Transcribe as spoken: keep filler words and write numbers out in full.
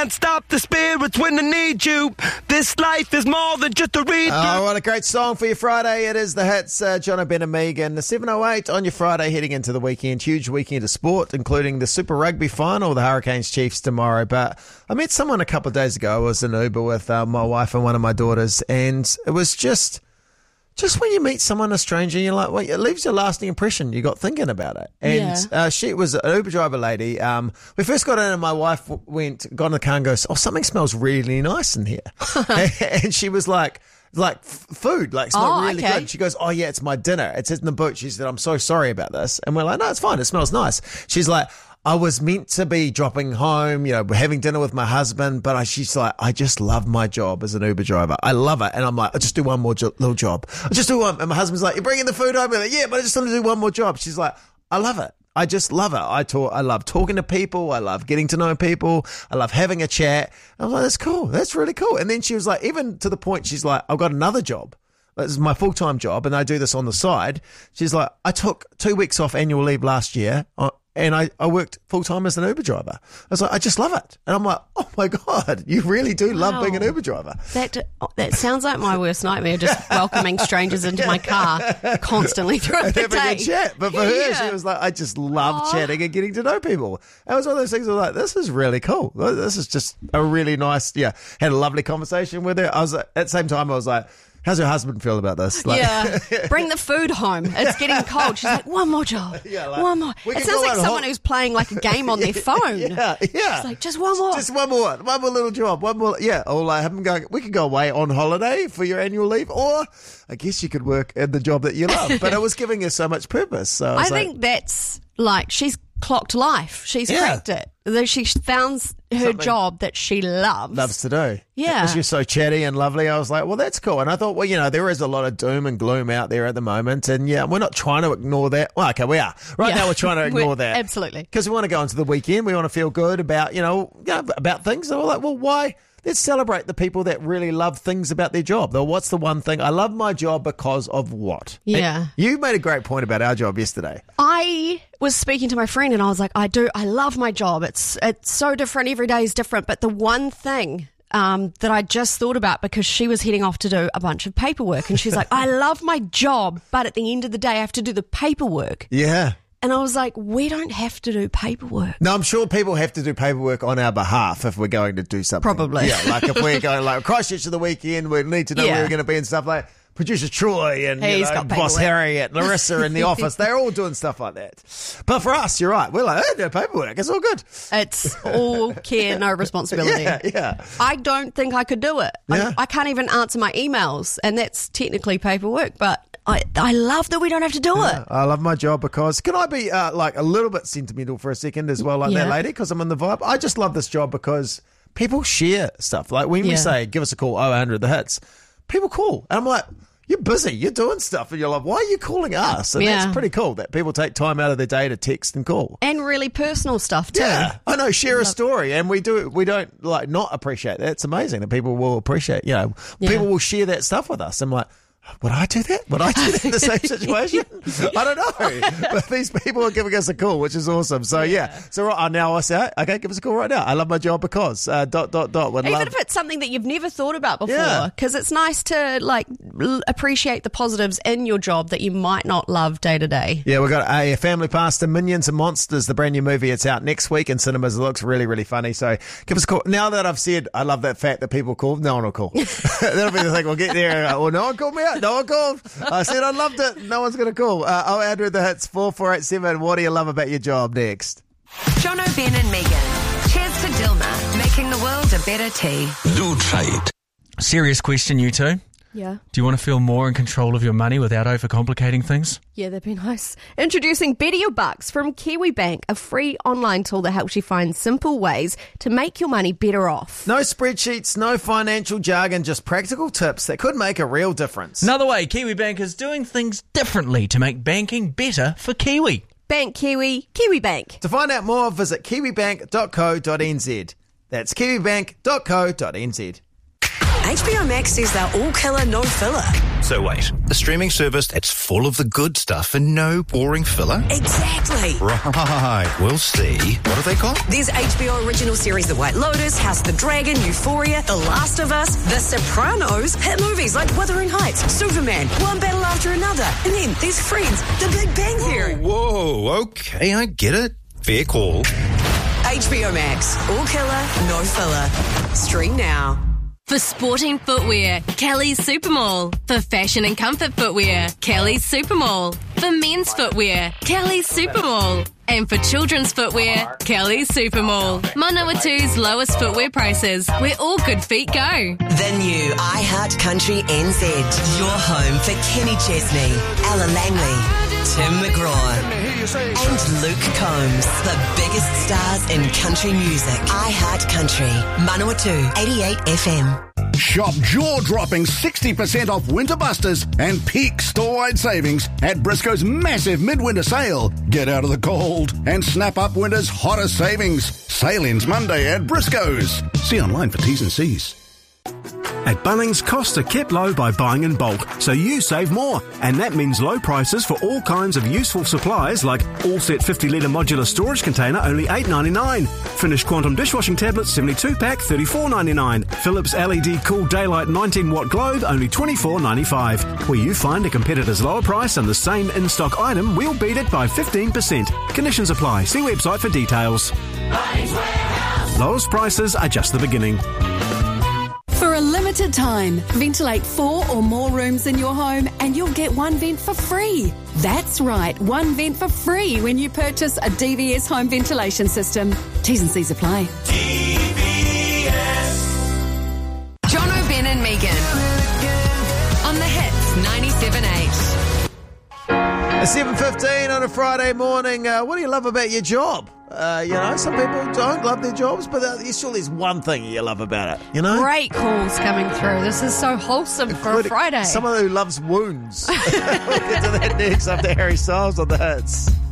can't stop the spirits when they need you. This life is more than just a read. Oh, what a great song for your Friday. It is the hits, uh, Jono, Ben and Megan. The seven oh eight on your Friday heading into the weekend. Huge weekend of sport, including the Super Rugby final, the Hurricanes Chiefs tomorrow. But I met someone a couple of days ago. I was in Uber with uh, my wife and one of my daughters, and it was just... Just when you meet someone, a stranger, you're like, well, it leaves a lasting impression. You got thinking about it. And Yeah. uh, she was an Uber driver lady. Um, we first got in and my wife went, got in the car and goes, oh, something smells really nice in here. And she was like, like f- food, like smelled Oh, really okay. good. She goes, oh yeah, it's my dinner. It's in the boot. She said, I'm so sorry about this. And we're like, no, it's fine. It smells nice. She's like, I was meant to be dropping home, you know, having dinner with my husband, but I, she's like, I just love my job as an Uber driver. I love it. And I'm like, I'll just do one more jo- little job. I'll just do one. And my husband's like, you're bringing the food home? I'm like, yeah, but I just want to do one more job. She's like, I love it. I just love it. I talk, I love talking to people. I love getting to know people. I love having a chat. I was like, that's cool. That's really cool. And then she was like, even to the point, she's like, I've got another job. This is my full-time job, and I do this on the side. She's like, I took two weeks off annual leave last year, uh, and I, I worked full-time as an Uber driver. I was like, I just love it. And I'm like, oh, my God, you really do love Wow. being an Uber driver. That that sounds like my worst nightmare, just welcoming strangers into my car constantly throughout And the having day. a chat. But for her, Yeah. she was like, I just love Aw. chatting and getting to know people. And it was one of those things I was like, this is really cool. This is just a really nice, yeah. Had a lovely conversation with her. I was, at the same time, I was like, how's her husband feel about this? Like, Yeah, bring the food home. It's getting cold. She's like, one more job. Yeah, like, one more. we It can sounds go like on someone hol- who's playing like a game on their phone. Yeah, yeah. She's like, just one more. Just one more, one more little job, one more, yeah. Or like have them going, we could go away on holiday for your annual leave, or I guess you could work in the job that you love. But it was giving her so much purpose. So I, I was like, think that's like she's clocked life. She's Yeah. cracked it. That She found her Something- job that she loves. loves to do. Yeah. She was so chatty and lovely. I was like, well, that's cool. And I thought, well, you know, there is a lot of doom and gloom out there at the moment. And yeah, we're not trying to ignore that. Well, okay, we are. Right Yeah. now we're trying to ignore We're- that. absolutely. Because we want to go into the weekend. We want to feel good about, you know, you know, about things. And we're like, well, why? Let's celebrate the people that really love things about their job. Though, what's the one thing? I love my job because of what? Yeah. And you made a great point about our job yesterday. I was speaking to my friend and I was like, I do, I love my job. It's it's so different. Every day is different. But the one thing um, that I just thought about, because she was heading off to do a bunch of paperwork, and she's like, I love my job, but at the end of the day, I have to do the paperwork. Yeah. And I was like, we don't have to do paperwork. No, I'm sure people have to do paperwork on our behalf if we're going to do something. Probably. Yeah, like if we're going like Christchurch for the weekend, we need to know Yeah. where we're going to be and stuff like Producer Troy and you He's know, got Boss paperwork. Harriet, Larissa in the office. They're all doing stuff like that. But for us, you're right. We're like, oh, no paperwork. It's all good. It's all care, no responsibility. Yeah, yeah. I don't think I could do it. Yeah. I, I can't even answer my emails, and that's technically paperwork, but I, I love that we don't have to do it. I love my job because, can I be uh, like a little bit sentimental for a second as well, like that Yeah. lady, because I'm in the vibe. I just love this job because people share stuff. Like when we Yeah. say, give us a call, oh, one hundred the hits, people call. And I'm like, you're busy, you're doing stuff. And you're like, why are you calling us? And Yeah. that's pretty cool that people take time out of their day to text and call. And really personal stuff too. Yeah, I know. Share a story, and we do. We don't like not appreciate that. It's amazing that people will appreciate. You know, Yeah. people will share that stuff with us. I'm like, would I do that? Would I do that in the same situation? I don't know. But these people are giving us a call, which is awesome. So yeah. So right now I say, okay, give us a call right now. I love my job because uh, dot dot dot. Would Even love. if it's something that you've never thought about before, Yeah. because it's nice to like l- appreciate the positives in your job that you might not love day to day. Yeah, we've got a family pass to Minions and Monsters, the brand new movie. It's out next week in cinemas. It looks really, really funny. So give us a call. Now that I've said I love that fact that people call, no one will call. That'll be the thing. We'll get there. Uh, well, no one called me out. No one called. I said I loved it. No one's going to call. Uh, oh, Andrew, the hits four four eight seven. What do you love about your job? Next. Jono, Ben and Megan. Cheers to Dilma, making the world a better tea. Do trade. Serious question, you two. Yeah. Do you want to feel more in control of your money without overcomplicating things? Yeah, that'd be nice. Introducing Better Your Bucks from KiwiBank, a free online tool that helps you find simple ways to make your money better off. No spreadsheets, no financial jargon, just practical tips that could make a real difference. Another way KiwiBank is doing things differently to make banking better for Kiwi. Bank Kiwi, KiwiBank. To find out more, visit kiwibank dot co dot n z. That's kiwibank dot co dot n z. H B O Max says they're all killer, no filler. So wait, a streaming service that's full of the good stuff and no boring filler? Exactly. Right, we'll see. What have they got? There's H B O original series The White Lotus, House of the Dragon, Euphoria, The Last of Us, The Sopranos, hit movies like Wuthering Heights, Superman, One Battle After Another, and then there's Friends, The Big Bang Theory. Whoa, whoa, okay, I get it. Fair call. H B O Max, all killer, no filler. Stream now. For sporting footwear, Kelly's Supermall. For fashion and comfort footwear, Kelly's Supermall. For men's footwear, Kelly's Supermall. And for children's footwear, Kelly's Supermall. Manawatu's lowest footwear prices, where all good feet go. The new iHeart Country N Z. Your home for Kenny Chesney, Ella Langley, Tim McGraw, and Luke Combs. The biggest stars in country music. iHeart Country, Manawatu, eighty-eight F M. Shop jaw-dropping sixty percent off Winter Busters and peak store-wide savings at Briscoe's massive midwinter sale. Get out of the cold and snap up winter's hottest savings. Sale ends Monday at Briscoe's. See online for T's and C's. At Bunnings, costs are kept low by buying in bulk, so you save more. And that means low prices for all kinds of useful supplies like all-set fifty litre modular storage container, only eight dollars ninety-nine. Finished Quantum dishwashing tablets, seventy-two pack, thirty-four dollars ninety-nine. Philips L E D Cool Daylight nineteen watt globe, only twenty-four dollars ninety-five. Where you find a competitor's lower price and the same in-stock item, we'll beat it by fifteen percent. Conditions apply. See website for details. Lowest prices are just the beginning. For a limited time, ventilate four or more rooms in your home and you'll get one vent for free. That's right, one vent for free when you purchase a D V S home ventilation system. T's and C's apply. D V S. John O'Ben and Megan on the Hits ninety-seven point eight. seven fifteen on a Friday morning. Uh, what do you love about your job? Uh, you know, some people don't love their jobs, but uh, sure there's one thing you love about it, you know? Great calls coming through. This is so wholesome for a Friday. Someone who loves wounds. We'll get to that next after Harry Styles on the Hits.